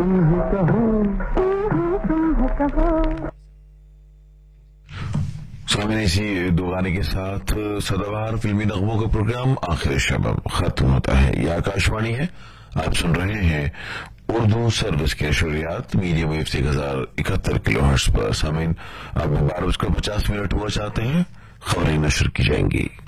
तुम ही कहो, तुम ही कहो। सामने इसी दो गाने के साथ सदाबहार फिल्मी नगमों का प्रोग्राम आखिर शब खत्म होता है। यह आकाशवाणी है, आप सुन रहे हैं उर्दू सर्विस के नशरियात मीडियम वेव से 1071 किलोहर्ट्ज पर। सामीन अब 12:50 हुआ चाहते हैं, खबरें नशर की जाएंगी।